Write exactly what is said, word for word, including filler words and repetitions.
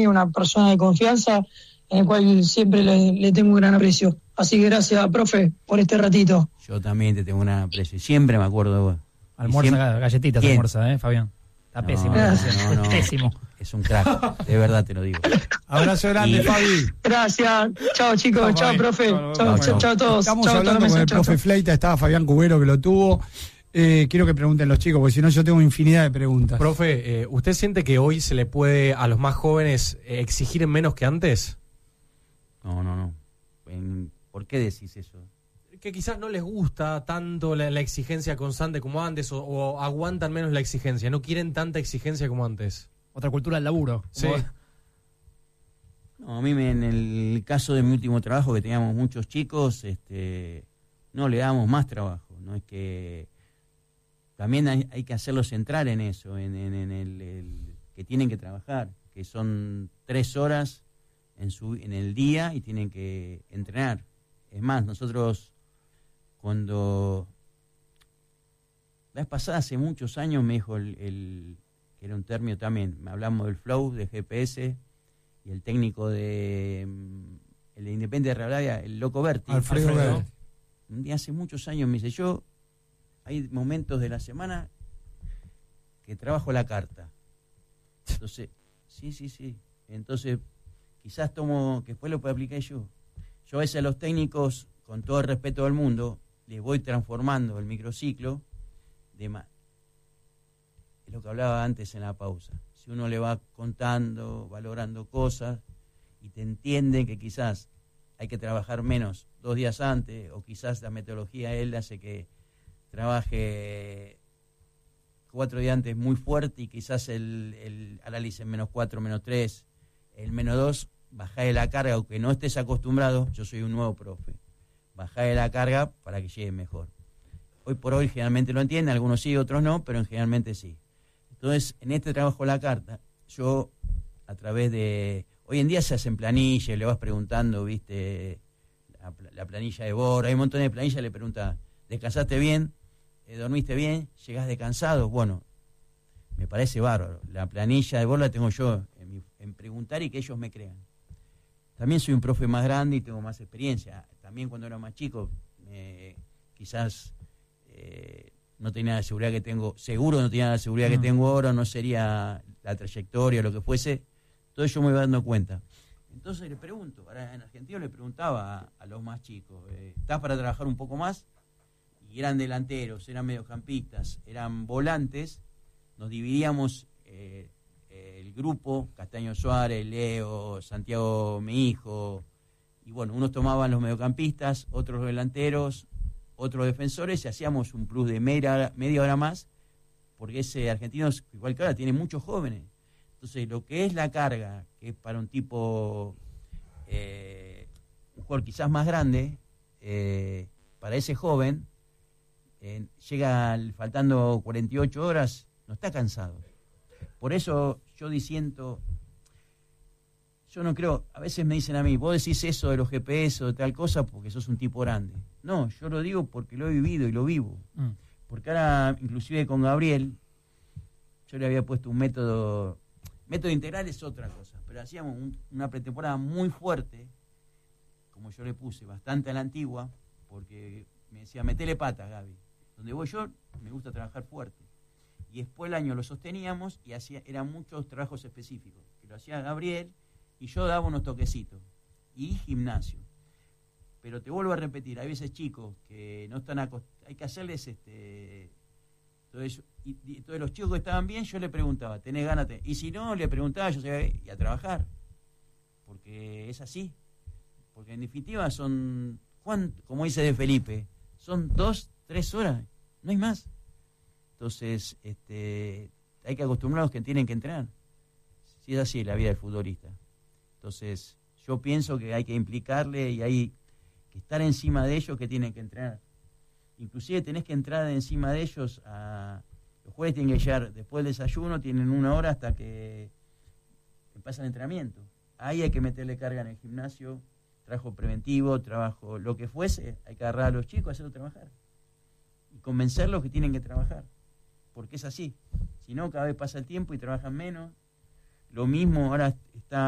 una persona de confianza, en el cual siempre le, le tengo un gran aprecio. Así que gracias, profe, por este ratito. Yo también te tengo un gran aprecio, siempre me acuerdo de vos. Almuerza siempre... galletitas, ¿Quién? almuerza, ¿eh, Fabián? Está no, pésimo. No, no, no. Pésimo. Es un crack, de verdad te lo digo. Abrazo grande, y... Fabi. Gracias. Chao, chicos. Chao, profe. Chao, chao, chao a todos. Estamos chau, hablando con el chau, profe chau. Fleita, estaba Fabián Cubero que lo tuvo. Eh, quiero que pregunten los chicos, porque si no yo tengo infinidad de preguntas. Profe, eh, ¿usted siente que hoy se le puede a los más jóvenes eh, exigir menos que antes? No, no, no. ¿Por qué decís eso? Que quizás no les gusta tanto la, la exigencia constante como antes, o, o aguantan menos la exigencia, no quieren tanta exigencia como antes. Otra cultura del laburo. Sí. No, a mí me, en el caso de mi último trabajo, que teníamos muchos chicos, este, no le damos más trabajo. No es que también hay, hay que hacerlos entrar en eso, en, en, en el, el que tienen que trabajar, que son tres horas en su en el día y tienen que entrenar. Es más, nosotros cuando la vez pasada, hace muchos años, me dijo el, el que era un término también, me hablamos del flow, de G P S, y el técnico de el de Independiente de Rivadavia, el Loco Berti. Alfredo, Alfredo, Berti. Un día hace muchos años me dice, yo, hay momentos de la semana que trabajo la carta. Entonces, sí, sí, sí. Entonces, quizás tomo, que después lo puedo aplicar yo. Yo a veces a los técnicos, con todo el respeto del mundo, les voy transformando el microciclo de ma- es lo que hablaba antes en la pausa. Si uno le va contando, valorando cosas, y te entiende que quizás hay que trabajar menos dos días antes, o quizás la metodología él hace que trabaje cuatro días antes muy fuerte, y quizás el, el análisis en menos cuatro, menos tres, el menos dos, bajá de la carga, aunque no estés acostumbrado. Yo soy un nuevo profe, bajá de la carga para que llegue mejor. Hoy por hoy generalmente lo entienden, algunos sí, otros no, pero generalmente sí. Entonces, en este trabajo la carta, yo a través de... Hoy en día se hacen planillas, le vas preguntando, viste, la, la planilla de Bora, hay un montón de planillas, le pregunta, ¿descansaste bien? Eh, ¿Dormiste bien? ¿Llegás descansado? Bueno, me parece bárbaro. La planilla de Bora la tengo yo en, mi, en preguntar y que ellos me crean. También soy un profe más grande y tengo más experiencia. También cuando era más chico, eh, quizás eh, no tenía la seguridad que tengo, seguro no tenía la seguridad mm. que tengo ahora, no sería la trayectoria, lo que fuese. Todo eso me iba dando cuenta. Entonces le pregunto, ahora en Argentina le preguntaba a, a los más chicos, eh, ¿estás para trabajar un poco más? Y eran delanteros, eran mediocampistas, eran volantes, nos dividíamos eh, el grupo, Castaño Suárez, Leo, Santiago, mi hijo, y bueno, unos tomaban los mediocampistas, otros los delanteros, otros defensores, y hacíamos un plus de media, media hora más, porque ese argentino, igual que ahora, tiene muchos jóvenes. Entonces, lo que es la carga, que es para un tipo, eh, un jugador quizás más grande, eh, para ese joven, eh, llega al, faltando cuarenta y ocho horas, no está cansado. Por eso yo diciendo, yo no creo, a veces me dicen a mí, vos decís eso de los G P S o de tal cosa porque sos un tipo grande. No, yo lo digo porque lo he vivido y lo vivo. Mm. Porque ahora, inclusive con Gabriel, yo le había puesto un método... Método integral es otra cosa, pero hacíamos un, una pretemporada muy fuerte, como yo le puse, bastante a la antigua, porque me decía, metele patas, Gaby. Donde voy yo, me gusta trabajar fuerte. Y después el año lo sosteníamos y hacía, eran muchos trabajos específicos, que lo hacía Gabriel y yo daba unos toquecitos. Y gimnasio. Pero te vuelvo a repetir, hay veces chicos que no están acostumbrados, hay que hacerles este... Entonces, y, y, entonces los chicos que estaban bien, yo le preguntaba, ¿tenés ganas? Y si no, le preguntaba, yo sabía, y a trabajar. Porque es así. Porque en definitiva son, Juan, como dice de Felipe, son dos, tres horas, no hay más. Entonces, este, hay que acostumbrarlos que tienen que entrenar. Si es así la vida del futbolista. Entonces, yo pienso que hay que implicarle y hay que estar encima de ellos que tienen que entrenar. Inclusive tenés que entrar encima de ellos a... Los jueves tienen que llegar después del desayuno, tienen una hora hasta que pasa el entrenamiento. Ahí hay que meterle carga en el gimnasio, trabajo preventivo, trabajo lo que fuese, hay que agarrar a los chicos, hacerlos trabajar. Y convencerlos que tienen que trabajar. Porque es así. Si no, cada vez pasa el tiempo y trabajan menos. Lo mismo ahora está...